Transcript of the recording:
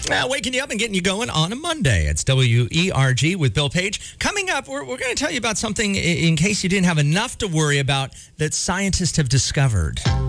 Waking you up and getting you going on a Monday. It's WERG with Bill Page. Coming up, we're going to tell you about something in case you didn't have enough to worry about that scientists have discovered.